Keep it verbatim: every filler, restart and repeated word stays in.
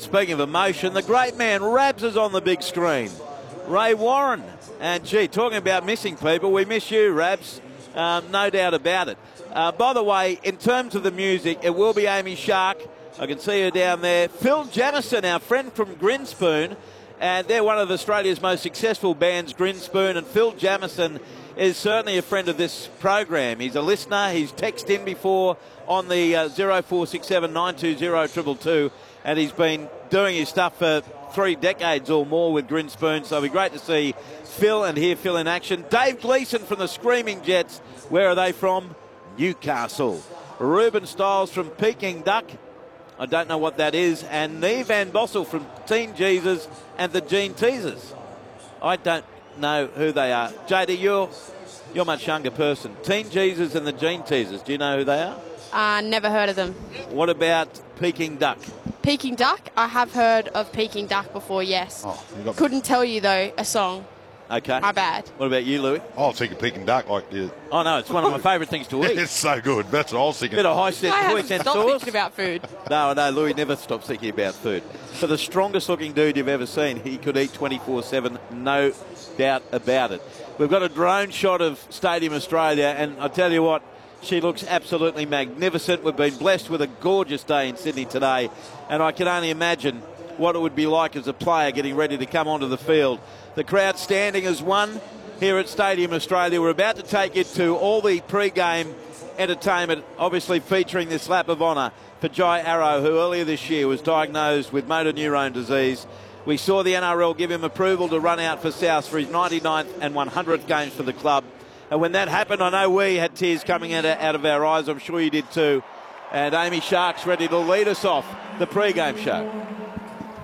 speaking of emotion, the great man Rabs is on the big screen. Ray Warren. And, gee, talking about missing people, we miss you, Rabs. Um, no doubt about it. Uh, by the way, in terms of the music, it will be Amy Shark. I can see her down there. Phil Jamison, our friend from Grinspoon, and they're one of Australia's most successful bands, Grinspoon, and Phil Jamison is certainly a friend of this program. He's a listener. He's texted in before on the uh, zero four six seven nine two zero two two two, and he's been doing his stuff for three decades or more with Grinspoon, so it'll be great to see Phil and hear Phil in action. Dave Gleeson from the Screaming Jets. Where are they from? Newcastle. Ruben Stiles from Peking Duck. I don't know what that is. And Neve Van Bossel from Teen Jesus and the Gene Teasers. I don't know who they are. J D, you're, you're a much younger person. Teen Jesus and the Gene Teasers. Do you know who they are? Uh, never heard of them. What about Peking Duck? Peking Duck? I have heard of Peking Duck before, yes. Oh, you got Couldn't tell you, though, a song. Okay. My bad. What about you, Louis? I was thinking Peking Duck like the... Oh, no, it's one of my favourite things to eat. It's so good. That's what I was thinking. Bit of high set I sweet haven't and stopped sauce. thinking about food. No, no, Louis never stops thinking about food. For the strongest looking dude you've ever seen, he could eat twenty-four seven, no doubt about it. We've got a drone shot of Stadium Australia, and I tell you what, she looks absolutely magnificent. We've been blessed with a gorgeous day in Sydney today, and I can only imagine what it would be like as a player getting ready to come onto the field. The crowd standing as one here at Stadium Australia. We're about to take you to all the pre-game entertainment, obviously featuring this lap of honour for Jai Arrow, who earlier this year was diagnosed with motor neurone disease. We saw the N R L give him approval to run out for South for his ninety-ninth and one hundredth games for the club. And when that happened, I know we had tears coming out of, out of our eyes. I'm sure you did too. And Amy Shark's ready to lead us off the pre-game show.